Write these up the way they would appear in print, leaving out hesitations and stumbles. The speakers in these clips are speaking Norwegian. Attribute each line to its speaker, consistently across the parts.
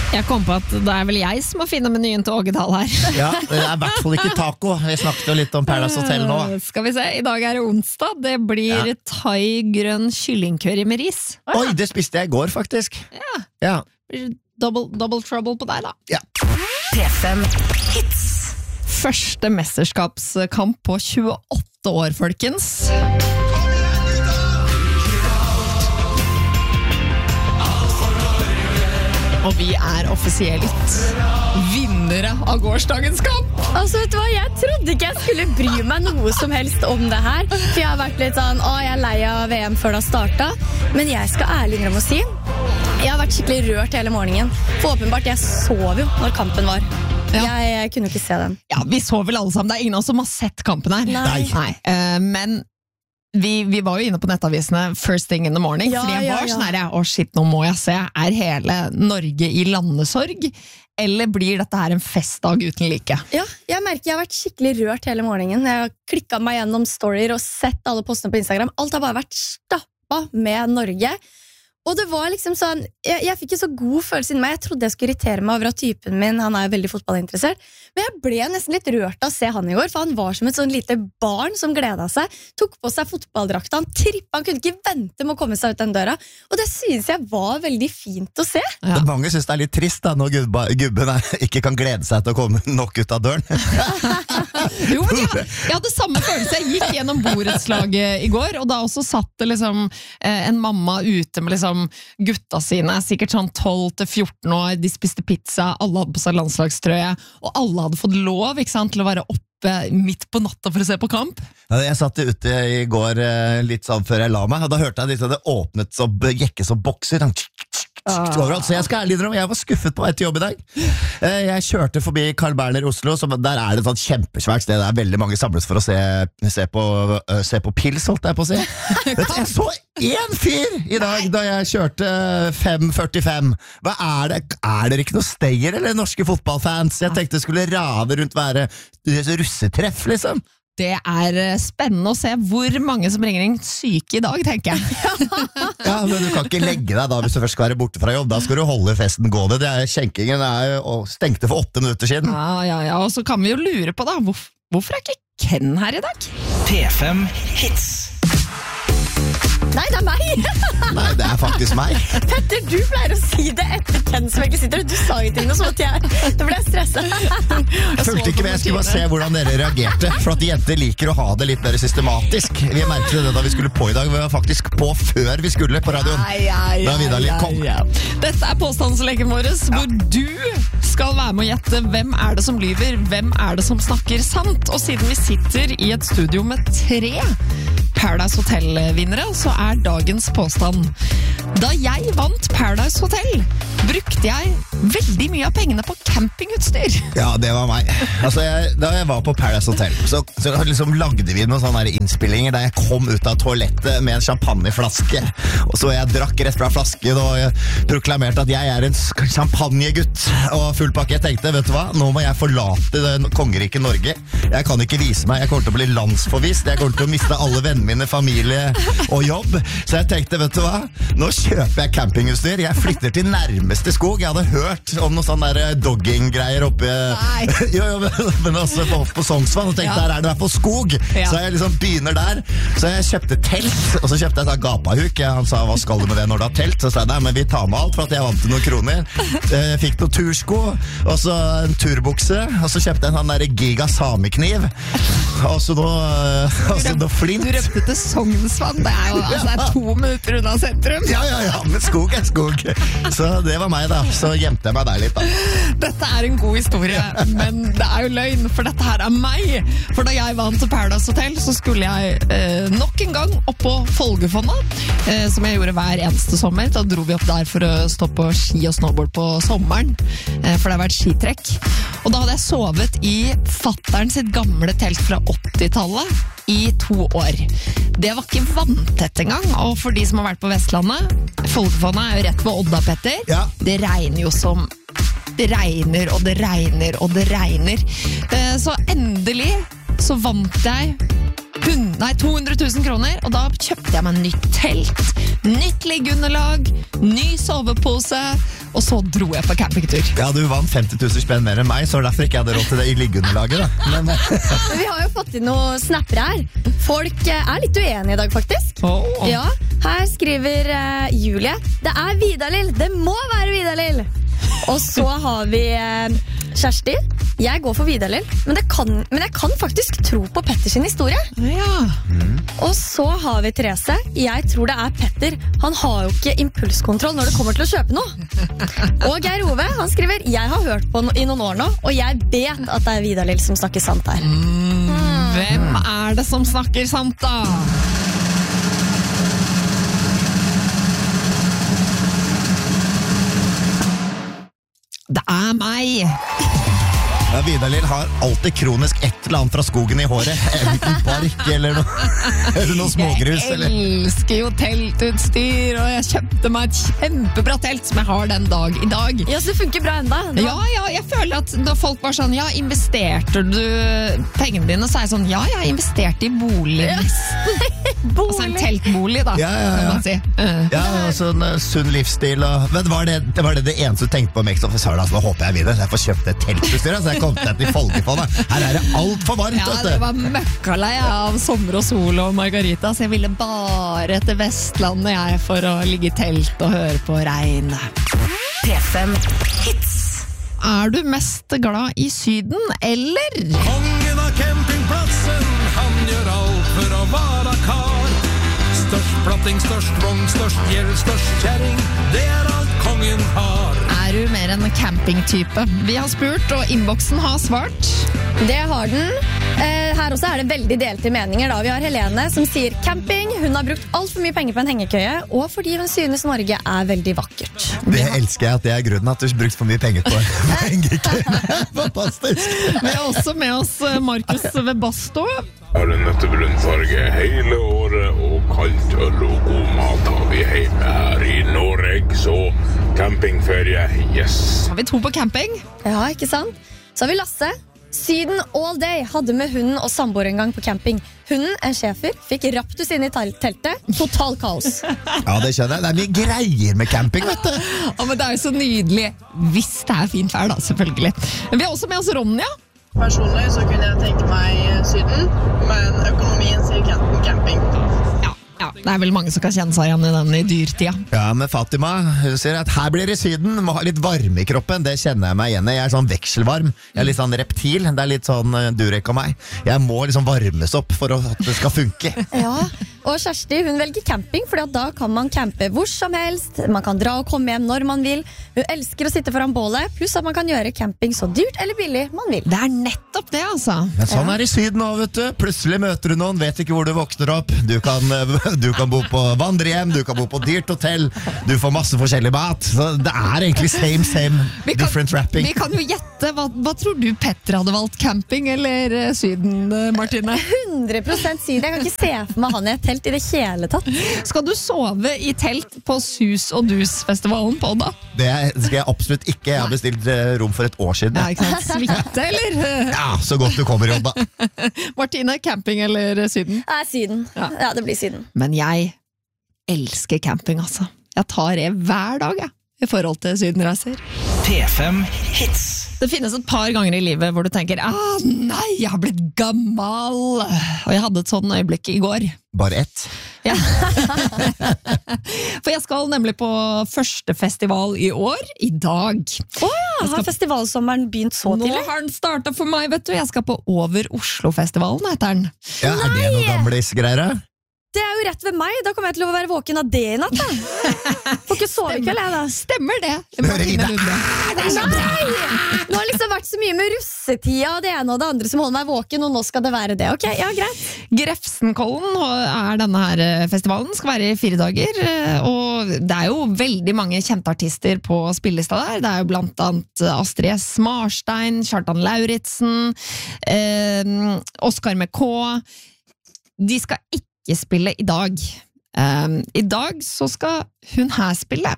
Speaker 1: Jeg kom på at det vel jeg som må finne menyen til Ågedal her.
Speaker 2: Ja, det I hvert fall ikke taco. Vi snakket jo litt om Paradise Hotel nå.
Speaker 1: Skal vi se, I dag det onsdag. Det blir thai-grønn kyllingcurry med ris.
Speaker 2: Oi, det spiste jeg I går faktisk. Ja.
Speaker 1: Double trouble på deg da.
Speaker 2: Ja.
Speaker 3: P5 Hits.
Speaker 1: Første mesterskapskamp på 28 år, folkens. Og vi offisielt vinnere av gårsdagens kamp.
Speaker 4: Altså, vet du hva? Jeg trodde ikke jeg skulle bry meg noe som helst om det her. For jeg har vært litt sånn, jeg lei av VM før det har startet. Men jeg skal ærlig innrømme å si, jeg har vært skikkelig rørt hele morgenen. For åpenbart, jeg sov jo når kampen var. Jeg kunne ikke se den.
Speaker 1: Ja, vi så vel alle sammen. Det ingen av oss som har sett kampen her.
Speaker 4: Nei.
Speaker 1: Men vi var jo inne på nettavisene first thing in the morning, fordi jeg var sånn her, shit, nå må jeg se, hele Norge I landesorg, eller blir dette her en festdag uten like?
Speaker 4: Ja, jeg merker jeg har vært skikkelig rørt hele morgenen. Jeg har klikket meg gjennom storyer og sett alle postene på Instagram. Alt har bare vært stappet med Norge. Og det var liksom sånn, jeg fikk en så god følelse inni meg. Jeg trodde jeg skulle irritere meg over at typen min, han veldig fotballinteressert. Men jeg ble nesten litt rørt av å se han I går, for han var som et sånn lite barn som gledet seg, tok på seg fotballdrakta, han trippet, han kunne ikke vente med å komme seg ut den døra. Og det synes jeg var veldig fint å se.
Speaker 2: Ja. Mange synes det litt trist da, når gubben ikke kan glede seg til å komme nok ut av døren.
Speaker 1: Jo, men jeg hadde samme følelse. Jeg gikk gjennom borettslaget I går, og da også satt det liksom en mamma ute med liksom gutta sine, sikkert sånn 12-14 år, de spiste pizza, alle hadde på seg landslagstrøye, og alle hadde fått lov, ikke sant, til å være oppe midt på natta for å se på kamp.
Speaker 2: Ja, jeg satt ute I går litt sånn før jeg la meg, og da hørte jeg at det åpnet så jekkes og bokser, overalt, så jeg skal ærlig innrømme, jeg var skuffet på vei til jobb I dag. Jeg kjørte forbi Carl Berner I Oslo, så der det et sånt kjempesvært sted, der veldig mange samles for å se på pils, holdt jeg på å si. Jeg så en fyr I dag da jeg kjørte 5:45. Hva det? Det ikke noe steier eller norske fotballfans? Jeg tenkte det skulle rave rundt være russetreff, liksom.
Speaker 1: Det spennende å se hvor mange som ringer inn syke I dag, tenker jeg.
Speaker 2: Ja, men du kan ikke legge deg da hvis du først skal være borte fra jobb. Da skal du holde festen gående. Skjenkingen stengte for 8 minutter siden.
Speaker 1: Ja, og så kan vi jo lure på da, hvorfor ikke Ken her I dag?
Speaker 3: P5 Hits.
Speaker 4: Nei, det meg!
Speaker 2: Nei, det faktisk meg.
Speaker 4: Petter, du pleier å si det etter Ken som egentlig sitter, og du sa jo ting noe sånn at da ble jeg stresset.
Speaker 2: Jeg fulgte ikke med, jeg skulle bare se hvordan dere reagerte, for at jenter liker å ha det litt mer systematisk. Vi merket det da vi skulle på I dag, vi var faktisk på før vi skulle på radioen. Da Vidar Lind kom.
Speaker 1: Dette påstandsleken vår, hvor du skal være med å gjette hvem det som lyver, hvem det som snakker sant, og siden vi sitter I et studio med 3 Paradise Hotel-vinnere, så dagens påstand. Da jeg vant Paradise Hotel, brukte jeg veldig mye av pengene på campingutstyr.
Speaker 2: Ja, det var meg. Altså, da jeg var på Paradise Hotel, så liksom lagde vi noen sånne innspillinger der jeg kom ut av toalettet med en champagneflaske, og så jeg drakk rett fra flasken og jeg proklamerte at jeg en champagnegutt og full pakke. Jeg tenkte, vet du hva, nå må jeg forlate kongeriket Norge. Jeg kan ikke vise meg, jeg kommer til å bli landsforvist, jeg kommer til å miste alle vennene mine, familie og jobb. Så jeg tenkte, vet du hva, nå kjøper jeg campingutstyr, jeg flytter til nærmeste skog. Jeg hadde hørt om noen sånne der dogging-greier oppe men også på Sognsvann, og tenkte, der det I hvert fall skog. Så jeg liksom begynner der. Så jeg kjøpte telt, og så kjøpte jeg gapahuk. Han sa, hva skal du med det når du har telt? Så sa jeg, nei, men vi tar med alt for at jeg vant til noen kroner. Jeg fikk noen tursko, og så en turbukse, og så kjøpte jeg en sånn der giga samekniv, og så noe flint.
Speaker 1: Du røpte til Sognsvann, det jo det 2 minutter unna sentrum.
Speaker 2: Ja, men skog skog. Så det var meg da, så gjemte jeg meg der litt da.
Speaker 1: Dette en god historie, men det jo løgn, for dette her meg. For da jeg vant til Paradise Hotel, så skulle jeg nok en gang opp på Folgefonna, som jeg gjorde hver eneste sommer. Da dro vi opp der for å stå på ski og snowboard på sommeren, for det har vært skitrekk. Og da hadde jeg sovet I fatteren sitt gamle telt fra 80-tallet I 2 år. Det var ikke vanntett engang, og for de som har vært på Vestlandet, Folgefonna jo rett ved Odda, Petter.
Speaker 2: Ja.
Speaker 1: Det regner jo som det regner, og det regner, og det regner. Så endelig så vant jeg 200 000 kroner, og da kjøpte jeg meg nytt telt, nytt liggeunderlag, ny sovepose, og så dro jeg på campingtur.
Speaker 2: Ja, du vant 50 000 spenn mer enn meg, så derfor ikke jeg hadde råd til det i liggeunderlaget. Da. Men
Speaker 4: Vi har jo fått inn noen snapper her. Folk er litt uenige i dag, faktisk. Ja, her skriver Julie: det er Vidar-Lill, det må være Vidar-Lill. Og så har vi Kjersti: jeg går for Vidar-Lill, men jeg kan faktisk tro på Petter sin historie.
Speaker 1: Ja.
Speaker 4: Og så har vi Therese: jeg tror det er Petter. Han har jo ikke impulskontroll når det kommer til å kjøpe noe. Og Geir Ove, han skriver: jeg har hørt på i noen år nå, og jeg vet at det er Vidar-Lill som snakker sant her.
Speaker 1: Hvem er det som snakker sant da? Det er meg.
Speaker 2: Ja, Vidar-Lill har alltid kronisk et eller annet fra skogen i håret. Enten bark eller noe smågrus.
Speaker 1: Jeg elsker jo teltutstyr, og jeg kjøpte meg et kjempebra telt som jeg har den dag i dag.
Speaker 4: Ja, så det funker bra enda.
Speaker 1: Ja, jeg føler at når folk var sånn: ja, investerte du pengene dine? Så er jeg sånn: ja, jeg investerte i bolig. Altså en teltbolig da, kan man si.
Speaker 2: Ja, sånn sunn livsstil og, men var det eneste du tenkte på med Extra Officer? Altså, nå håper jeg videre, så jeg får kjøpt et teltutstyr, så jeg kom til Folgefondet. Her er det alt for varmt.
Speaker 1: Ja, det var møkkalei av sommer og sol og margarita, så jeg ville bare til Vestlandet jeg for å ligge i telt og høre på regn.
Speaker 3: P5 Hits.
Speaker 1: Er du mest glad i Syden, eller?
Speaker 5: Kongen av campingplatsen, han gjør alt for å være kar. Størst platting, størst vogn, størst gjeld, størst kjæring, det er alt kongen har.
Speaker 1: Er du mer en campingtype? Vi har spurt, og innboksen har svart.
Speaker 4: Det har den. Her også er det veldig delte meninger da. Vi har Helene som sier camping. Hun har brukt alt for mye penger på en hengekøye, og fordi hun synes Norge er veldig vakkert.
Speaker 2: Det elsker jeg, at det er grunnen at du har brukt for mye penger på hengekøye. Fantastisk.
Speaker 1: Vi har også med oss Markus ved Basto.
Speaker 6: Har en nøttebrunn farge hele året, og kaldt øl og god mat har vi hjemme her i Norge, så campingferie, yes.
Speaker 1: Har vi to på camping?
Speaker 4: Ja, ikke sant? Så har vi Lasse. Syden all day, hadde med hunden og samboer en gang på camping. Hunden, en schæfer, fikk raptus inn i teltet. Total kaos.
Speaker 2: Ja, det skjønner jeg. Det er mye greier med camping, vet du.
Speaker 1: Ja, men det er jo så nydelig. Hvis det er fint vær da, selvfølgelig. Men vi har også med oss Ronja.
Speaker 7: Personlig så kunne jeg tenke meg Syden, men økonomien sier camping.
Speaker 1: Ja, det er vel mange som kan kjenne seg igjen i den i dyrtida.
Speaker 2: Ja, men Fatima, hun sier at her blir det Syden, må ha litt varme i kroppen. Det kjenner jeg meg igjen i. Jeg er sånn vekselvarm. Jeg er litt sånn reptil. Det er litt sånn Durek og meg. Jeg må liksom varmes opp for at det skal funke.
Speaker 4: Ja, og Kjersti, hun velger camping, fordi at da kan man campe hvor som helst. Man kan dra og komme hjem når man vil. Hun elsker å sitte foran bålet, pluss at man kan gjøre camping så dyrt eller billig man vil.
Speaker 1: Det er nettopp det, altså.
Speaker 2: Men sånn er det i Syden også, vet du. Plutselig møter du noen, vet ikke hvor du våkner opp. Du kan bo på vandrehjem, du kan bo på dyrt hotell, du får masse forskjellig mat. Så det er egentlig same, different wrapping.
Speaker 1: Vi kan jo gjette, hva tror du Petter hadde valgt, camping eller Syden, Martine?
Speaker 4: 100% Syden, jeg kan ikke se for meg han i et telt i det hele tatt.
Speaker 1: Skal du sove i telt på Sus og Dus-festivalen på da?
Speaker 2: Det skal jeg absolutt ikke. Jeg har bestilt rom for et år siden.
Speaker 1: Ja, ikke sant? Svitte, eller?
Speaker 2: Ja, så godt du kommer, Jodda.
Speaker 1: Martine, camping eller Syden?
Speaker 4: Syden. Ja, det blir Syden.
Speaker 1: Men jeg elsker camping, altså. Jeg tar det hver dag, i forhold til sydenreiser.
Speaker 3: P5 Hits.
Speaker 1: Det finnes et par ganger i livet hvor du tenker nei, jeg har blitt gammel. Og jeg hadde et sånn øyeblikk i går.
Speaker 2: Bare ett?
Speaker 1: Ja. For jeg skal nemlig på første festival i år, i dag.
Speaker 4: Har festivalsommeren begynt så
Speaker 1: Nå
Speaker 4: tidlig?
Speaker 1: har den startet for meg, vet du. Jeg skal på Over Oslo-festivalen, heter den.
Speaker 2: Ja, er det noe gamlis-greier?
Speaker 4: Det er jo rett ved meg, da kommer jeg til å være våken av det i natt da. Får ikke sove i kveld, jeg da.
Speaker 1: Stemmer det.
Speaker 2: Ida.
Speaker 4: Nei! Nå har det liksom vært så mye med russetida og det ene og det andre som holder meg våken, og nå skal det være det. Ok, ja, greit.
Speaker 1: Grefsenkollen er denne her festivalen, skal være i 4 dager, og det er jo veldig mange kjente artister på spillelista der. Det er jo blant annet Astrid S. Marstein, Kjartan Lauritsen, Oskar med K. De skal ikke spille i dag. I dag så skal hun her spille.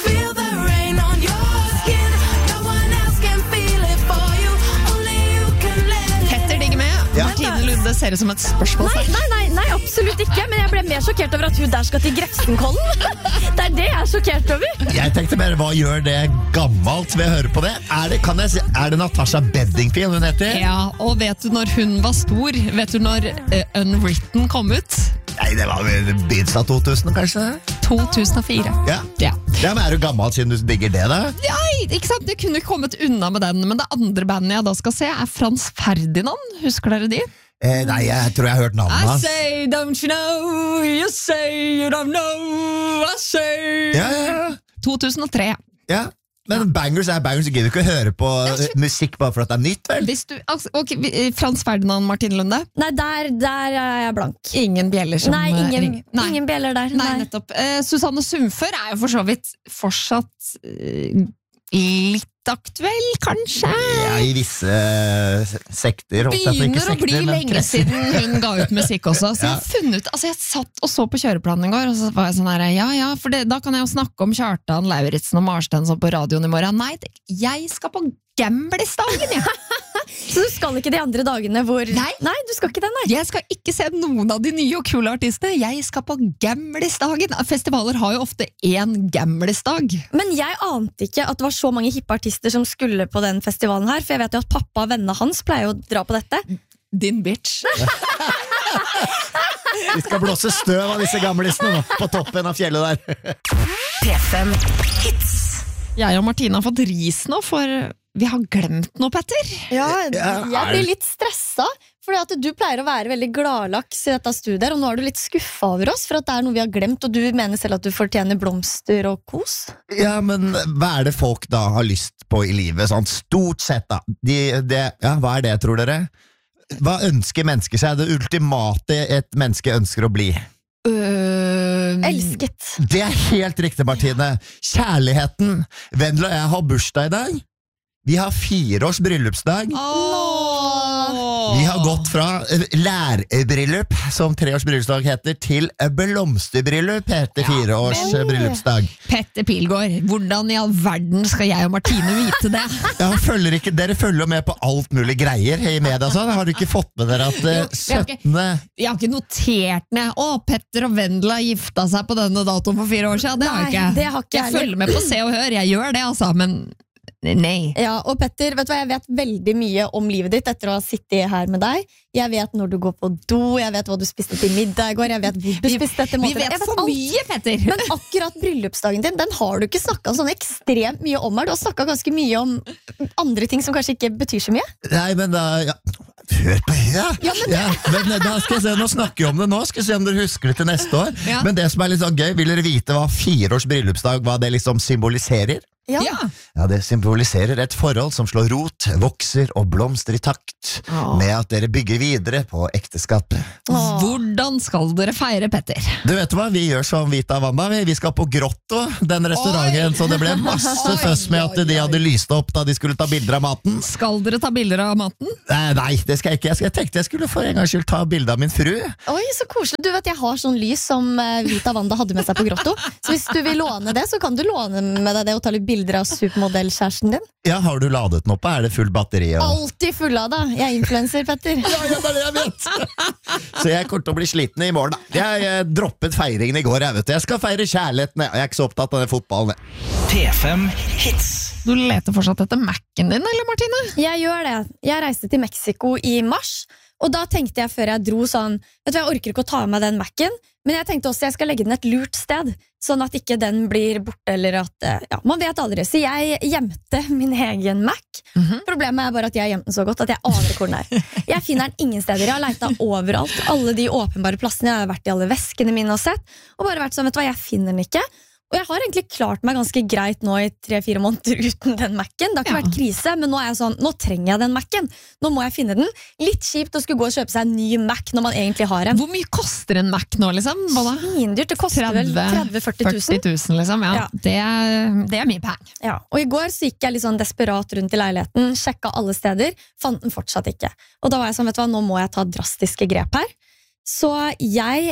Speaker 1: Petter digger med. Martine Lunde ser ut som et spørsmål.
Speaker 4: Nei, absolutt ikke, men jeg ble mer sjokkert over at hun der skal til Grefsenkollen. Det er det jeg er sjokkert over.
Speaker 2: Jeg tenkte bare, hva gjør det gammelt ved å høre på det? Er det Natasha Bedingfield hun heter?
Speaker 1: Ja, og vet du når hun var stor? Vet du når Unwritten kom ut?
Speaker 2: Nei, det var vel begynnelsen av 2000 kanskje?
Speaker 1: 2004.
Speaker 2: Ja.
Speaker 1: Ja.
Speaker 2: Ja, men er du gammel siden du digger det da?
Speaker 1: Ja, ikke sant? Jeg kunne ikke kommet unna med den, men det andre bandet jeg da skal se er Frans Ferdinand. Husker dere de?
Speaker 2: Nei, jeg tror jeg har hørt navnet
Speaker 1: I
Speaker 2: hans.
Speaker 1: say, don't you know, you say you don't know, I say
Speaker 2: Ja.
Speaker 1: 2003.
Speaker 2: Ja. Men bangers er bangers, du gidder ikke å høre på musikk bare for at det er nytt, vel?
Speaker 1: Hvis du, Frans Ferdinand, Martin Lunde?
Speaker 4: Nei, der er jeg blank.
Speaker 1: Ingen bjeller som
Speaker 4: Nei,
Speaker 1: ringer. Nei.
Speaker 4: ingen bjeller der.
Speaker 1: Nei, nettopp. Susanne Sundfør er jo for så vidt fortsatt litt aktuell, kanskje?
Speaker 2: Ja, i visse sekter.
Speaker 1: Begynner å bli lenge siden hun ga ut musikk også. Så
Speaker 2: Ja.
Speaker 1: jeg har funnet, jeg satt og så på kjøreplanen i går, og så var jeg sånn her, ja, for da kan jeg jo snakke om Kjartan Lauritzen og Marsten sånn på radioen i morgen. Nei, jeg skal på Gamblesdagen, jeg!
Speaker 4: Så du skal ikke de andre dagene hvor...
Speaker 1: Nei,
Speaker 4: du skal ikke den, nei.
Speaker 1: Jeg skal ikke se noen av de nye og kule artistene. Jeg skal på Gamblesdagen. Festivaler har jo ofte én Gamblesdag.
Speaker 4: Men jeg ante ikke at det var så mange hippe artister som skulle på den festivalen her, for jeg vet jo at pappa og vennene hans pleier å dra på dette.
Speaker 1: Din bitch.
Speaker 2: Vi skal blåse støv av disse gamlistene nå, på toppen av fjellet der.
Speaker 3: P5 Hits.
Speaker 1: Jeg og Martine har fått ris nå, for vi har glemt noe, Petter.
Speaker 4: Ja, jeg blir litt stresset, fordi at du pleier å være veldig gladlaks i dette studiet, og nå er du litt skuffet over oss, for at det er noe vi har glemt, og du mener selv at du fortjener blomster og kos.
Speaker 2: Ja, men hva er det folk da har lyst på i livet, sånn stort sett da? Hva er det, tror dere? Hva ønsker mennesker seg? Det ultimate et menneske ønsker å bli?
Speaker 4: Elsket.
Speaker 2: Det er helt riktig, Martine. Kjærligheten. Vendela og jeg har bursdag i dag. Vi har 4 års bryllupsdag. Vi har gått fra lærbryllup, som 3 års bryllupsdag heter, til blomsterbryllup etter 4 års bryllupsdag.
Speaker 1: Petter Pilgaard, hvordan i all verden skal jeg og Martine vite det?
Speaker 2: Ja, dere følger med på alt mulig greier i media, sånn. Har du ikke fått med dere at 17.
Speaker 1: Jeg har ikke notert ned. Petter og Vendela gifta seg på denne datoen for 4 år siden. Det har jeg ikke.
Speaker 4: det har ikke
Speaker 1: Jeg følger med på Se og Hør, jeg gjør det, altså, men nei.
Speaker 4: Ja, og Petter, vet du hva, jeg vet veldig mye om livet ditt etter å ha sittet her med deg. Jeg vet når du går på do, jeg vet hva du spiste til middag i går, jeg vet hvor du spiste etter
Speaker 1: Vi
Speaker 4: måltid.
Speaker 1: vet
Speaker 4: Jeg
Speaker 1: for
Speaker 4: alt.
Speaker 1: mye, Petter!
Speaker 4: Men akkurat bryllupsdagen din, den har du ikke snakket sånn ekstremt mye om her. Du har snakket ganske mye om andre ting som kanskje ikke betyr så mye.
Speaker 2: Nei, men da... Hør på men da skal jeg se, nå snakker jeg om det nå. Skal jeg se om dere husker det til neste år.
Speaker 1: Ja.
Speaker 2: Men det som er litt sånn gøy, vil dere vite hva 4 års bryllupsdag, hva det liksom symboliserer?
Speaker 4: Ja.
Speaker 2: Ja, det symboliserer et forhold som slår rot, vokser og blomster i takt, med at dere bygger videre på ekteskapet.
Speaker 1: Hvordan skal dere feire, Petter?
Speaker 2: Du vet hva, vi gjør som Vita Wanda, vi skal på Grotto, den restauranten, så det ble masse føss med at de hadde lyst opp da de skulle ta bilder av maten.
Speaker 1: Skal dere ta bilder av maten?
Speaker 2: Nei, det skal jeg ikke. Jeg tenkte jeg skulle for en gangs skyld ta bilder av min fru.
Speaker 4: Oi, så koselig. Du vet, jeg har sånn lys som Vita Wanda hadde med seg på Grotto. Så hvis du vil låne det, så kan du låne med deg det og ta litt bilder av supermodellkjæresten din.
Speaker 2: Ja, har du ladet den oppe? Er det full batteri?
Speaker 4: Alltid full av da. Jeg er influencer, Petter.
Speaker 2: Ja, det er det jeg vet. Så jeg kommer til å bli sliten i morgen da. Jeg droppet feiringen i går, jeg vet. Jeg skal feire kjærligheten. Jeg er ikke så opptatt av den fotballen.
Speaker 3: P5 Hits.
Speaker 1: Du leter fortsatt etter Mac-en din, eller Martine?
Speaker 4: Jeg gjør det. Jeg reiste til Mexico i mars, og da tenkte jeg før jeg dro sånn, vet du, jeg orker ikke å ta med den Mac-en, men jeg tenkte også jeg skal legge den et lurt sted, sånn at ikke den blir borte, eller at, ja, man vet aldri. Så jeg gjemte min egen Mac. Problemet er bare at jeg gjemte den så godt at jeg aner hvor den er. Jeg finner den ingen steder, jeg har letet overalt, alle de åpenbare plassene, jeg har vært i alle veskene mine og sett, og bare vært sånn, vet du hva, jeg finner den ikke. Og jeg har egentlig klart meg ganske greit nå i 3-4 måneder uten den Mac-en. Det har ikke vært krise, men nå er jeg sånn, nå trenger jeg den Mac-en. Nå må jeg finne den. Litt kjipt å skulle gå og kjøpe seg en ny Mac når man egentlig har en.
Speaker 1: Hvor mye koster en Mac nå, liksom?
Speaker 4: Svindyrt, det koster vel 30-40 000.
Speaker 1: 40 000, liksom, ja. Det er mye penger.
Speaker 4: Ja, og i går så gikk jeg litt sånn desperat rundt i leiligheten, sjekket alle steder, fant den fortsatt ikke. Og da var jeg sånn, vet du hva, nå må jeg ta drastiske grep her. Så jeg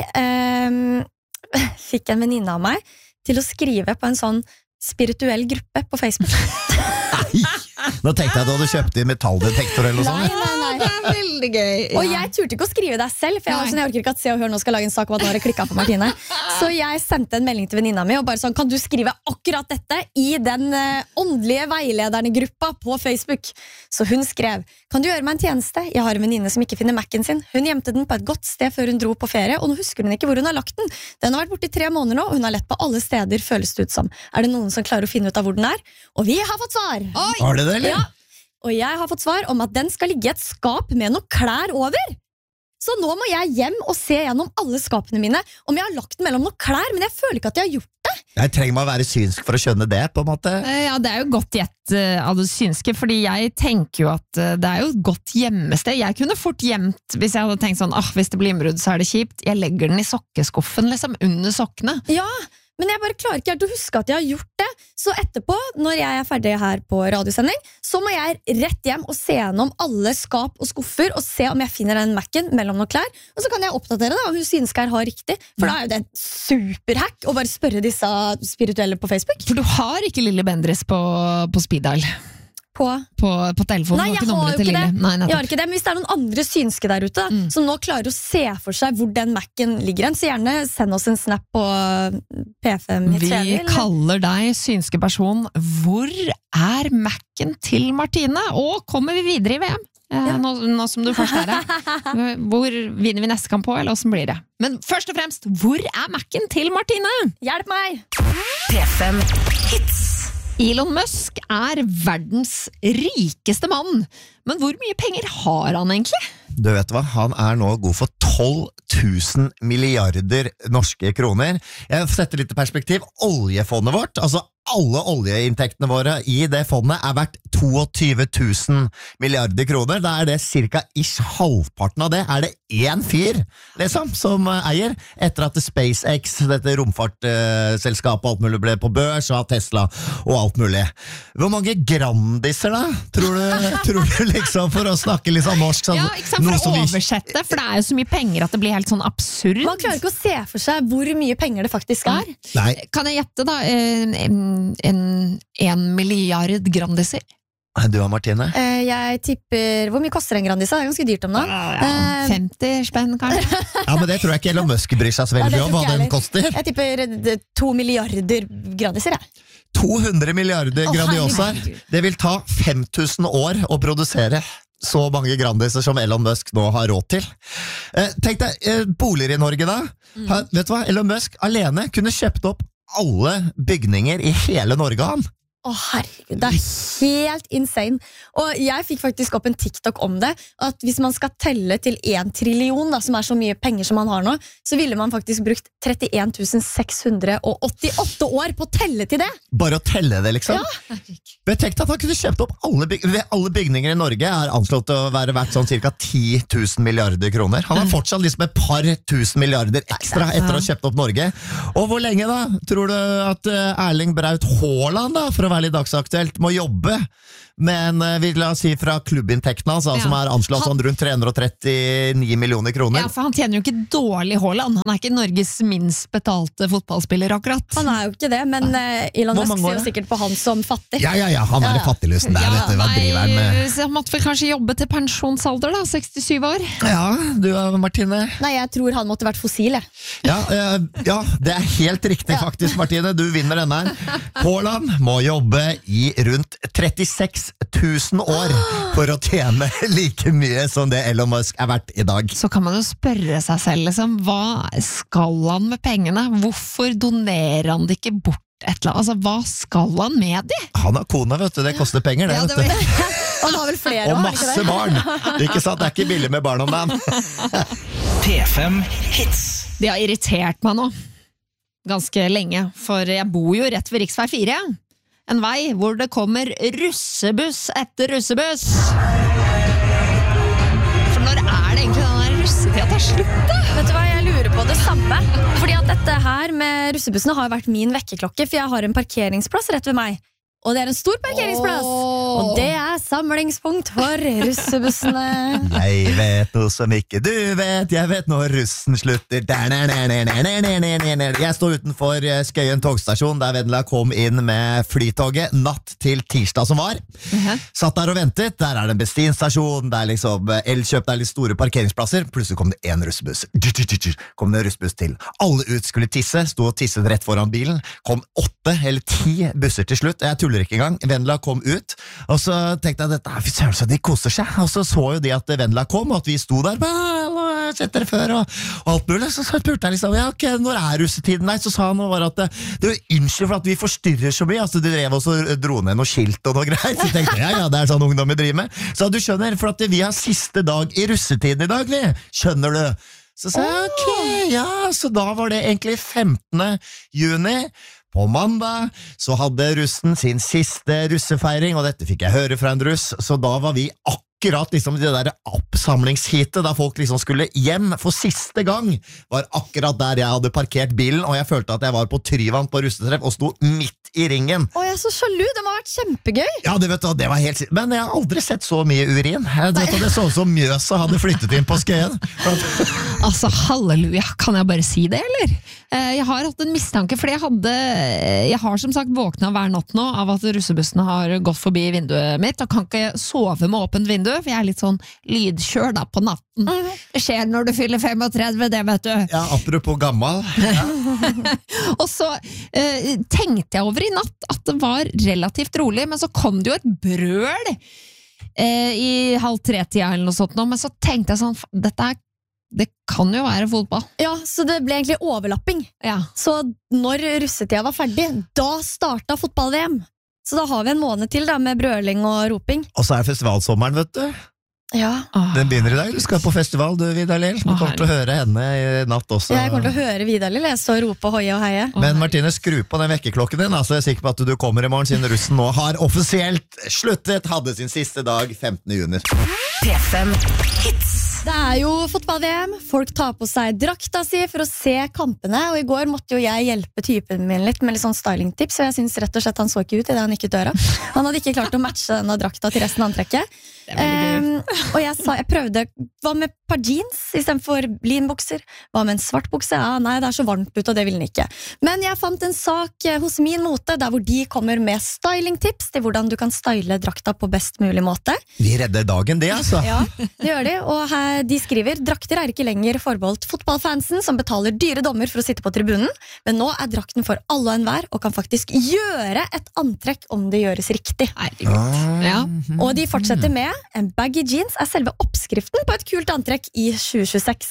Speaker 4: fikk en venninne av meg til å skrive på en sånn spirituell gruppe på Facebook.
Speaker 2: Nå tenkte jeg at du hadde kjøpt inn metalldetektor eller noe sånt.
Speaker 4: Nei.
Speaker 1: Det veldig gøy.
Speaker 4: Og jeg turte ikke å skrive det selv, for jeg orker ikke at Se og Hør nå skal lage en sak om at nå har det klikket for Martine. Så jeg sendte en melding til venninna mi og bare sånn, kan du skrive akkurat dette i den åndelige veilederne-gruppa på Facebook? Så hun skrev, kan du gjøre meg en tjeneste? Jeg har en venninne som ikke finner Mac'en sin. Hun gjemte den på et godt sted før hun dro på ferie, og nå husker hun ikke hvor hun har lagt den. Den har vært borte i 3 måneder nå, og hun har lett på alle steder, føles det ut som. Er det noen som klarer å finne ut av hvor den er? Og vi har fått svar!
Speaker 1: Oi!
Speaker 2: Har det, eller?
Speaker 4: Ja. Og jeg har fått svar om at den skal ligge i et skap med noen klær over. Så nå må jeg hjem og se gjennom alle skapene mine om jeg har lagt den mellom noen klær, men jeg føler ikke at jeg har gjort det.
Speaker 2: Jeg trenger meg å være synsk for å skjønne det, på en måte.
Speaker 1: Ja, det er jo godt gjett av det synske, fordi jeg tenker jo at det er jo et godt gjemmested. Jeg kunne fort gjemt, hvis jeg hadde tenkt sånn, hvis det blir innbrudd så er det kjipt. Jeg legger den i sokkeskuffen, liksom, under sokkene.
Speaker 4: Ja, men jeg bare klarer ikke helt å huske at jeg har gjort det. Så etterpå, når jeg er ferdig her på radiosending, så må jeg rett hjem og se gjennom alle skap og skuffer og se om jeg finner den Mac'en mellom noen klær. Og så kan jeg oppdatere det, om hun synsker har riktig. For da er jo det en superhack å bare spørre disse spirituelle på Facebook.
Speaker 1: For du har ikke Lille Bendriss på speed dial. På telefonen.
Speaker 4: Nei, jeg har jo ikke det. Jeg har ikke det, men hvis det er noen andre synske der ute som nå klarer å se for seg hvor den Mac'en ligger, så gjerne send oss en snap på P5
Speaker 1: Vi kaller deg synske person. Hvor er Mac'en til Martine? Og kommer vi videre i VM? Nå som du først er her. Hvor vinner vi neste kamp på, eller hvordan blir det? Men først og fremst, hvor er Mac'en til Martine?
Speaker 4: Hjelp meg!
Speaker 3: P5 Hits.
Speaker 1: Elon Musk er verdens rikeste mann, men hvor mye penger har han egentlig?
Speaker 2: Du vet hva, han er nå god for 12 000 milliarder norske kroner. Jeg setter litt i perspektiv, oljefondet vårt, altså alle oljeinntektene våre i det fondet er verdt 22 000 milliarder kroner. Da er det cirka halvparten av det. Er det én fyr, liksom, som eier, etter at SpaceX, dette romfartselskapet og alt mulig ble på børs, og Tesla og alt mulig. Hvor mange grandiser da, tror du liksom, for å snakke litt sånn norsk? Sånn,
Speaker 1: ja, ikke sant, for å oversette, for det er jo så mye penger at det blir helt sånn absurd.
Speaker 4: Man klarer ikke å se for seg hvor mye penger det faktisk er.
Speaker 2: Nei.
Speaker 1: Kan jeg gjette da, 1 milliard grandiser?
Speaker 2: Du og Martine?
Speaker 4: Jeg tipper, hvor mye koster en Grandisa? Det er ganske dyrt om da.
Speaker 1: 50 spenn kanskje?
Speaker 2: Ja, men det tror jeg ikke Elon Musk bryr seg så veldig om hva den koster.
Speaker 4: Jeg tipper 2 milliarder Grandiser, jeg.
Speaker 2: 200 milliarder Grandiosaer. Det vil ta 5000 år å produsere så mange Grandiser som Elon Musk nå har råd til. Tenk deg, boliger i Norge da. Vet du hva, Elon Musk alene kunne kjøpt opp alle bygninger i hele Norge han.
Speaker 4: Herregud, det er helt insane. Og jeg fikk faktisk opp en TikTok om det, at hvis man skal telle til 1 trillion, da, som er så mye penger som man har nå, så ville man faktisk brukt 31 688 år på å telle til det.
Speaker 2: Bare å telle det, liksom?
Speaker 4: Ja.
Speaker 2: Men tenk deg at han kunne kjøpt opp alle bygninger i Norge er anslått å være verdt sånn cirka 10 000 milliarder kroner. Han har fortsatt liksom et par tusen milliarder ekstra etter å ha kjøpt opp Norge. Og hvor lenge da? Tror du at Erling Braut Haaland da, for å være litt dagsaktuelt, må jobbe men la oss si fra klubbinntekten hans, som er anslått sånn rundt 339 millioner kroner.
Speaker 1: Ja, for han tjener jo ikke dårlig Haaland. Han er ikke Norges minst betalte fotballspiller akkurat.
Speaker 4: Han er jo ikke det, men Elon Musk ser jo sikkert på han som fattig.
Speaker 2: Ja, han er fattiglusen der, vet du, hva driver han med?
Speaker 1: Så han måtte kanskje jobbe til pensjonsalder da, 67 år.
Speaker 2: Ja, du Martine?
Speaker 4: Nei, jeg tror han måtte vært fossil,
Speaker 2: Ja, det er helt riktig faktisk, Martine, du vinner denne her. Haaland må jobbe i rundt 36 1000 år for å tjene like mye som det Elon Musk er verdt i dag.
Speaker 1: Så kan man jo spørre seg selv, liksom, hva skal han med pengene? Hvorfor donerer han det ikke bort et eller annet? Altså, hva skal han med de?
Speaker 2: Han har kone, vet du, det koster penger det, vet du.
Speaker 4: Han har vel flere
Speaker 2: og masse barn. Ikke sant, det er ikke billig med barn om dagen.
Speaker 3: P5 Hits.
Speaker 1: De har irritert meg nå ganske lenge, for jeg bor jo rett ved Riksvei 4. En vei hvor det kommer russebuss etter russebuss. For når er det egentlig den der russetida tar slutt da?
Speaker 4: Vet du hva, jeg lurer på det samme. Fordi at dette her med russebussene har vært min vekkerklokke, for jeg har en parkeringsplass rett ved meg. Og det er en stor parkeringsplass. Og det samlingspunkt for russebussene.
Speaker 2: Jeg vet noe som ikke du vet, jeg vet når russen slutter. Jeg står utenfor Skøyen togstasjon, der Vendela kom inn med flytoget natt til tirsdag som var. Satt der og ventet, der det en bensinstasjon, det liksom Elkjøp, det litt store parkeringsplasser. Plutselig kom det en russebuss. Kom det en russebuss til. Alle ut skulle tisse, stod og tisset rett foran bilen. Kom 8 eller 10 busser til slutt, jeg tuller ikke engang. Vendela kom ut, og så tenkte jeg, dette fy søren, så de koser seg. Og så jo de at Vendela kom, og at vi sto der, sett dere før, og alt mulig. Så spurte jeg liksom, ja, ok, når russetiden? Nei, så sa han bare at det unnskyld for at vi forstyrrer så mye. Altså, de drev oss og dro ned noe skilt og noe greier. Så tenkte jeg, ja, det sånn ungdom vi driver med. Så du skjønner, for at vi har siste dag i russetiden i dag, vi. Skjønner du? Så sa jeg, ok, ja, så da var det egentlig 15. juni. På mandag så hadde russen sin siste russefeiring, og dette fikk jeg høre fra en russ, så da var vi akkurat liksom det der oppsamlingshitet, da folk liksom skulle hjem for siste gang, var akkurat der jeg hadde parkert bilen, og jeg følte at jeg var på Tryvann på russetreff, og sto midt i ringen.
Speaker 4: Jeg er så sjalu, det må ha vært kjempegøy.
Speaker 2: Ja, det var helt men jeg har aldri sett så mye urin. Det så ut som Mjøsa hadde flyttet inn på Skøyen.
Speaker 1: Altså, halleluja, kan jeg bare si det, eller? Jeg har hatt en mistanke, fordi jeg har som sagt våknet hver natt nå av at russebussene har gått forbi vinduet mitt, og kan ikke sove med åpent vindu, for jeg er litt sånn lydkjør da på natten. Det skjer når du fyller 35, det vet du.
Speaker 2: Ja, apropos gammel. Ja.
Speaker 1: Og så tenkte jeg over i natt at det var relativt rolig, men så kom det jo et brøl i 2:30 eller noe sånt nå, men så tenkte jeg sånn, det kan jo være fotball.
Speaker 4: Ja, så det ble egentlig overlapping.
Speaker 1: Ja.
Speaker 4: Så når russetida var ferdig, da startet fotball-VM. Så da har vi en måned til da, med brøling og roping.
Speaker 2: Og så festivalsommeren, vet du.
Speaker 4: Ja.
Speaker 2: Den begynner i dag. Du skal på festival, du, Vidar Lill. Du kommer til å høre henne i natt også.
Speaker 4: Jeg kommer til å høre Vidar Lill, jeg står og rope, hoie og heie.
Speaker 2: Men Martine, skru på den vekkerklokken din, så jeg er sikker på at du kommer i morgen, siden russen nå har offisielt sluttet, hadde sin siste dag 15. juni.
Speaker 3: P5 Hits.
Speaker 4: Det jo fotball-VM, folk tar på seg drakta si for å se kampene, og i går måtte jo jeg hjelpe typen min litt med litt sånn styling-tips, og jeg synes rett og slett han så ikke ut i det han gikk ut døra. Han hadde ikke klart å matche denne drakta til resten av antrekket. Og jeg prøvde, hva med par jeans i stedet for linbukser? Hva med en svart bukse? Ja, nei, det så varmt ut, og det ville den ikke. Men jeg fant en sak hos Min Mote, der hvor de kommer med styling-tips til hvordan du kan style drakta på best mulig måte.
Speaker 2: De redder dagen, det altså.
Speaker 4: Ja, det gjør de, og her de skriver, drakter ikke lenger forbeholdt fotballfansen som betaler dyre dommer for å sitte på tribunen, men nå drakten for alle og enhver, og kan faktisk gjøre et antrekk om det gjøres riktig.
Speaker 1: Ja.
Speaker 4: Og de fortsetter med en baggy jeans selve oppskriften på et kult antrekk i 2026.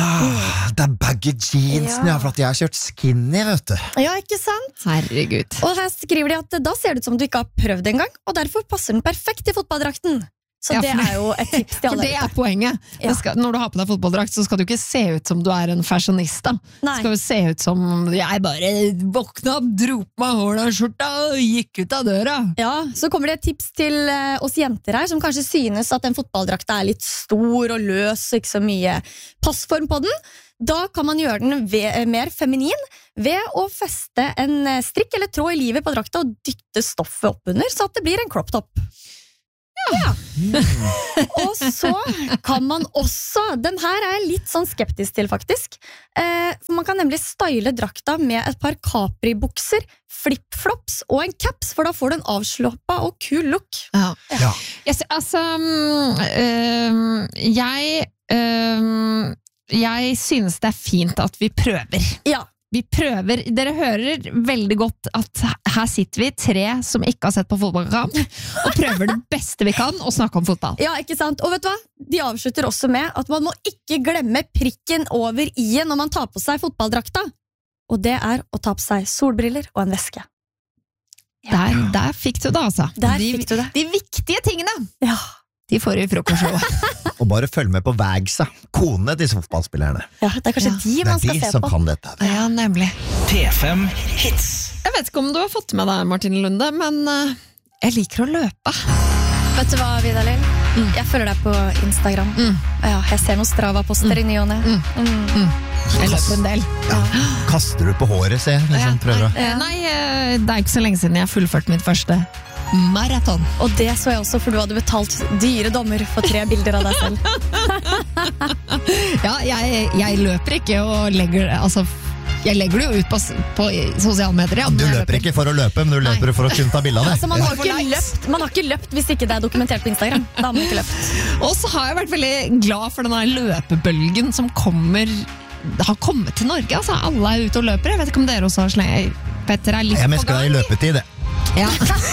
Speaker 2: Det baggy jeansen, ja, for at jeg har kjørt skinny, vet du.
Speaker 4: Ja, ikke sant?
Speaker 1: Herregud.
Speaker 4: Og her skriver de at da ser det ut som du ikke har prøvd engang, og derfor passer den perfekt i fotballdrakten. Så det jo et tips til alle.
Speaker 1: For det poenget. Ja. Når du har på deg fotballdrakt, så skal du ikke se ut som du en fashionista. Du skal jo se ut som jeg bare våkna opp, dro på meg hårda skjorta og gikk ut av døra.
Speaker 4: Ja, så kommer det et tips til oss jenter her, som kanskje synes at en fotballdrakta litt stor og løs, og ikke så mye passform på den. Da kan man gjøre den mer feminin ved å feste en strikk eller tråd i livet på drakta og dytte stoffet opp under, så at det blir en crop top. Ja. Og så kan man også, den her jeg litt sånn skeptisk til faktisk, for man kan nemlig style drakta med et par Capri-bukser, flip-flops og en caps, for da får du en avslåppa og kul look.
Speaker 1: Ja. Yes, altså jeg synes det fint at vi prøver.
Speaker 4: Ja.
Speaker 1: Vi prøver, dere hører veldig godt at her sitter vi 3 som ikke har sett på fotballkamp, og prøver det beste vi kan å snakke om fotball.
Speaker 4: Ja, ikke sant? Og vet du hva? De avslutter også med at man må ikke glemme prikken over i-en når man tar på seg fotballdrakta. Og det å ta på seg solbriller og en veske.
Speaker 1: Der fikk du det, altså.
Speaker 4: Fikk du det.
Speaker 1: De viktige tingene.
Speaker 4: Ja.
Speaker 1: De får i frokostshowet.
Speaker 2: Og bare følg med på Vagsa, konene til fotballspillerne.
Speaker 4: Ja, det kanskje de man skal se på.
Speaker 2: Det som kan dette.
Speaker 1: Ja, nemlig.
Speaker 3: P5 Hits.
Speaker 1: Jeg vet ikke om du har fått med deg, Martin Lunde, men jeg liker å løpe.
Speaker 4: Vet du hva, Vidar Lill? Jeg følger deg på Instagram. Ja, jeg ser noen Strava-poster i ny og ne.
Speaker 1: Jeg løper en del.
Speaker 2: Ja. Kaster du på håret, se? Liksom,
Speaker 1: Nei, det ikke så lenge siden jeg fullførte mitt første maraton.
Speaker 4: Og det så jeg også, for du hadde betalt dyre dommer for 3 bilder av deg selv.
Speaker 1: Ja, jeg løper ikke og legger jeg legger det jo ut på sosiale medier. Ja,
Speaker 2: Du løper ikke for å løpe, men du løper for å kunne ta bilde av det.
Speaker 4: Altså, man har ikke løpt hvis ikke det er dokumentert på Instagram. Da har man ikke løpt.
Speaker 1: Og så har jeg vært veldig glad for denne løpebølgen som har kommet til Norge. Altså, alle er ute og løper. Jeg vet ikke om dere også har slengt. Petter er litt på gang.
Speaker 2: Jeg mesker deg i løpetid, det.
Speaker 1: Ja.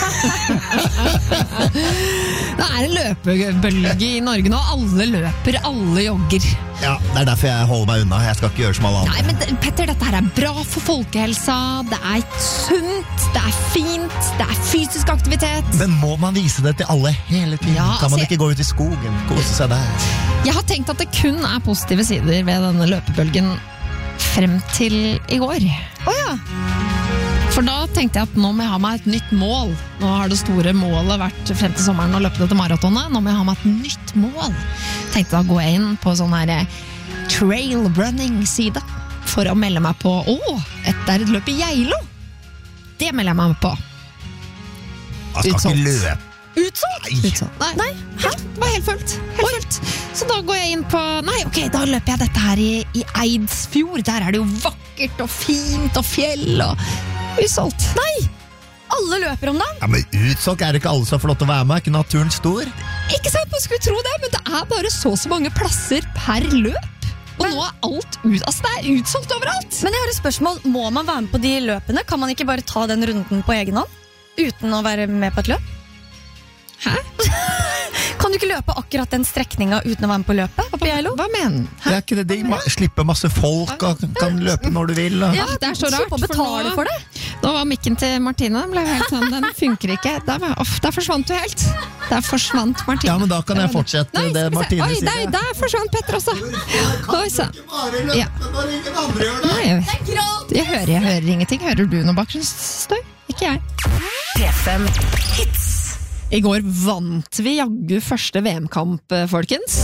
Speaker 1: Det er en løpebølge i Norge nå. Alle løper, alle jogger.
Speaker 2: Ja, det er derfor jeg holder meg unna. Jeg skal ikke gjøre som alle andre.
Speaker 1: Nei, men Petter, dette her er bra for folkehelsa. Det er sunt, det er fint, det er fysisk aktivitet.
Speaker 2: Men må man vise det til alle hele tiden?
Speaker 1: Ja,
Speaker 2: Kan man ikke gå ut i skogen, kose seg der?
Speaker 1: Jeg har tenkt at det kun er positive sider ved denne løpebølgen frem til i går. For da tenkte jeg at nå må jeg ha meg et nytt mål. Nå har det store målet vært frem til sommeren å løpe dette maratonet. Nå må jeg ha meg et nytt mål. Tenkte da gå inn på sånn her trail running-side for å melde meg på det er et løp i Geilo. Det melder jeg meg på.
Speaker 2: Jeg skal ikke løpe.
Speaker 1: Utsolgt? Nei. Det var helt fullt. Så da går jeg inn på da løper jeg dette her i Eidsfjord. Der er det jo vakkert og fint og fjell og utsolgt. Nei!
Speaker 4: Alle løper om dagen.
Speaker 2: Ja, men utsolgt er det ikke alle som får lov til å være med. Er ikke naturen stor?
Speaker 1: Ikke sant, man skulle tro det, men det er bare så mange plasser per løp. Og nå er alt ut. Altså, det er utsolgt overalt.
Speaker 4: Men jeg har et spørsmål. Må man være med på de løpene? Kan man ikke bare ta den runden på egen hånd? Uten å være med på et løp?
Speaker 1: Hæ?
Speaker 4: Kan du ikke løpe akkurat den strekninga uten å være med på løpet?
Speaker 1: Hva mener du?
Speaker 2: Det er ikke det digg. Slippe masse folk og kan løpe når du vil.
Speaker 1: Ja, det er så rart.
Speaker 4: Slippe å betale for det.
Speaker 1: Nå var mikken til Martine, den ble helt sånn, den funker ikke. Der forsvant du helt. Der forsvant Martine.
Speaker 2: Ja, men da kan jeg fortsette det Martine sier.
Speaker 1: Nei, der forsvant Petter også.
Speaker 2: Kan ikke bare løpe når ingen andre gjør det.
Speaker 1: Jeg hører ingenting. Hører du noe bakgrunnsstøy? Ikke jeg.
Speaker 3: P5 Hits.
Speaker 1: I går vant vi jaggu første VM-kamp, folkens.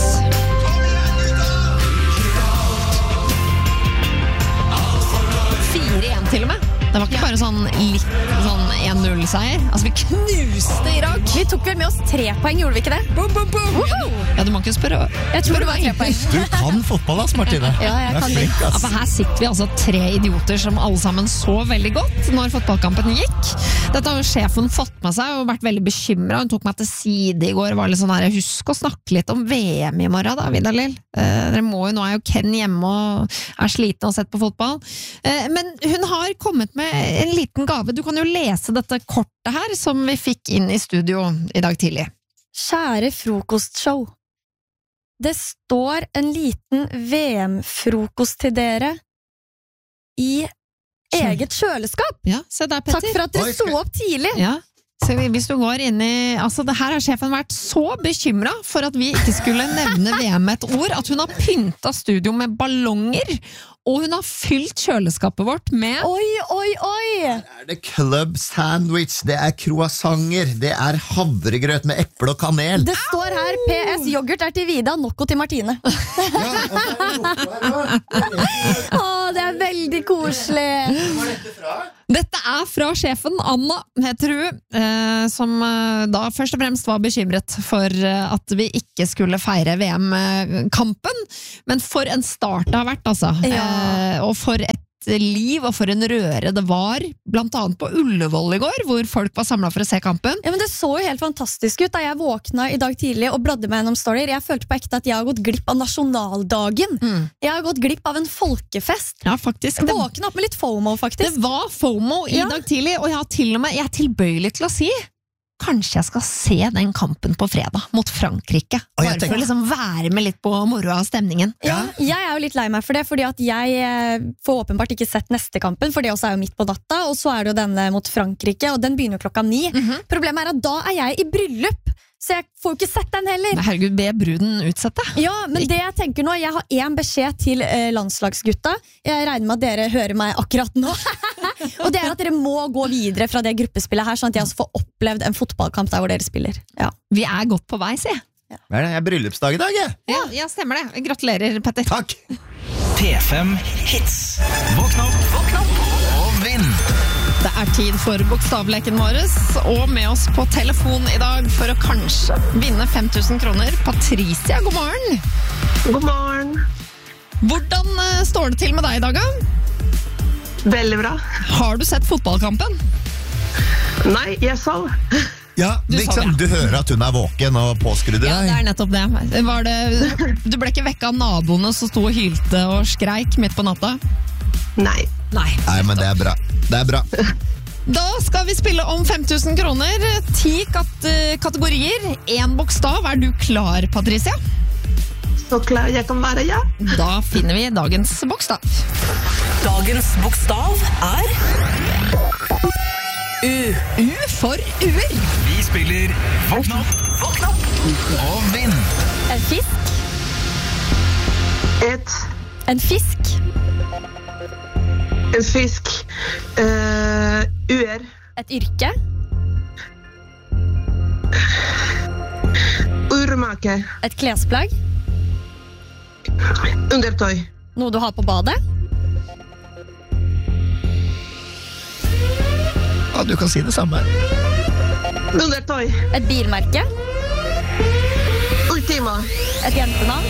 Speaker 1: 4-1 til og med. Det var ikke bare sånn litt sånn 1-0-seier. Altså, vi knuste Irak.
Speaker 4: Vi tok vel med oss 3 poeng, gjorde vi ikke det?
Speaker 1: Boom, boom, boom. Ja, du må ikke spørre.
Speaker 4: Jeg tror det var 3 poeng.
Speaker 2: Du kan fotball, ass, Martine.
Speaker 4: Ja, jeg kan det.
Speaker 1: Ja, for her sitter vi altså 3 idioter som alle sammen så veldig godt når fotballkampen gikk. Dette har jo sjefen fått med seg og vært veldig bekymret. Hun tok meg til side i går og var litt sånn her, husk å snakke litt om VM i morgen da, Vidar-Lill. Nå er jo Ken hjemme og er sliten og sett på fotball. Men hun har kommet med en liten gave. Du kan jo lese dette kortet her som vi fikk inn i studio i dag tidlig.
Speaker 4: Kjære frokostshow. Det står en liten VM-frokost til dere i eget kjøleskap.
Speaker 1: Ja, se der, Petter.
Speaker 4: Takk for at dere sto opp tidlig.
Speaker 1: Ja. Så hvis du går inn i det her har sjefen vært så bekymret for at vi ikke skulle nevne VM med et ord, at hun har pyntet studio med ballonger, og hun har fylt kjøleskapet vårt med
Speaker 4: Oi!
Speaker 2: Her er det club sandwich, det er croissanter, det er havregrøt med eple og kanel.
Speaker 4: Det står her PS yoghurt er til Vida, Nocco til Martine. Det er veldig koselig.
Speaker 1: Dette er fra sjefen, Anna heter hun, som da først og fremst var bekymret for at vi ikke skulle feire VM-kampen, men for en start det har vært, altså. Og for et liv og for en røre det var, blant annet på Ullevål i går, hvor folk var samlet for å se kampen.
Speaker 4: Ja, men det så jo helt fantastisk ut da jeg våkna i dag tidlig og bladde meg gjennom storyer. Jeg følte på ekte at jeg har gått glipp av nasjonaldagen. Jeg har gått glipp av en folkefest.
Speaker 1: Ja, faktisk.
Speaker 4: Jeg våkna opp med litt FOMO, faktisk.
Speaker 1: Det var FOMO i dag tidlig, og jeg er tilbøyelig til å si kanskje jeg skal se den kampen på fredag mot Frankrike. Bare for å liksom være med litt på moroa og stemningen.
Speaker 4: Ja, jeg er jo litt lei meg for det, fordi at jeg får åpenbart ikke sett neste kampen, for det også er jo midt på natta, og så er det jo denne mot Frankrike, og den begynner 9:00. Problemet er at da er jeg i bryllup, så jeg får jo ikke sett den heller.
Speaker 1: Men herregud, be bruden utsette.
Speaker 4: Ja, men det jeg tenker nå, jeg har en beskjed til landslagsgutta. Jeg regner med at dere hører meg akkurat nå. Og det er at dere må gå videre fra det gruppespillet her, sånn at jeg også får opplevd en fotballkamp der hvor dere spiller. Ja.
Speaker 1: Vi er godt på vei, sier jeg.
Speaker 2: Hva er det? Jeg er bryllupsdag i dag, jeg.
Speaker 1: Ja, stemmer det. Gratulerer, Petter.
Speaker 2: Takk.
Speaker 3: P5 Hits. Våkn opp og vinn.
Speaker 1: Det er tid for bokstavleken vår, og med oss på telefon i dag for å kanskje vinne 5000 kroner. Patricia, god morgen.
Speaker 8: God morgen.
Speaker 1: Hvordan står det til med deg i dag, da?
Speaker 8: Veldig bra.
Speaker 1: Har du sett fotballkampen?
Speaker 8: Nei, jeg sov.
Speaker 2: Ja, liksom, du hører at hun er våken og påskrudde
Speaker 1: Ja, det
Speaker 2: deg.
Speaker 1: er nettopp det. Du ble ikke vekket av naboene som sto og hylte og skreik midt på natta?
Speaker 8: Nei.
Speaker 1: Nei.
Speaker 2: Nei, men det er bra. Det er bra.
Speaker 1: Da skal vi spille om 5000 kroner. 10 kategorier. 1 bokstav. Er du klar, Patricia?
Speaker 8: Så klar jeg kan være, ja.
Speaker 1: Da finner vi dagens bokstav.
Speaker 3: Dagens bokstav er U.
Speaker 1: U for uer.
Speaker 9: Vi spiller Våkn opp og vinn.
Speaker 4: En fisk.
Speaker 8: En fisk. Uer.
Speaker 4: Et yrke.
Speaker 8: Urmaker.
Speaker 4: Et klesplagg.
Speaker 8: Undertøy.
Speaker 4: Noe du har på badet.
Speaker 2: Ja, du kan si det samme.
Speaker 8: Undertøy.
Speaker 4: Et bilmerke.
Speaker 8: Ultima.
Speaker 4: Et jentenavn.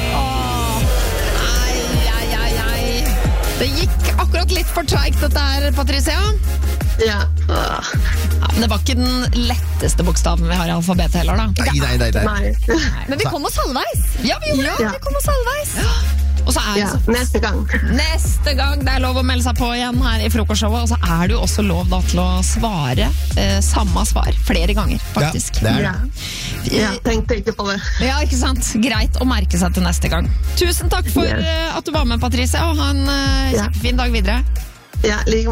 Speaker 1: Det gikk akkurat litt for treigt dette her, Patricia.
Speaker 8: Ja.
Speaker 1: Ja, men det var ikke den letteste bokstaven vi har i alfabetet heller, da.
Speaker 2: Nei.
Speaker 8: Nei.
Speaker 4: Men vi kom oss halvveis.
Speaker 1: Ja, vi gjorde det.
Speaker 8: Ja.
Speaker 4: Vi kom oss halvveis.
Speaker 1: Og så er det
Speaker 8: Ja, neste gang.
Speaker 1: neste gang det er lov å melde seg på igjen her i frokostshowet, og så er det jo også lov da til å svare samme svar flere ganger, faktisk.
Speaker 2: Ja, det er
Speaker 8: Ja. Ja, tenkte ikke på det.
Speaker 1: Ja, ikke sant? Greit å merke seg til neste gang. Tusen takk for at du var med, Patricia, og ha en kjempefin dag videre.
Speaker 8: Ja, like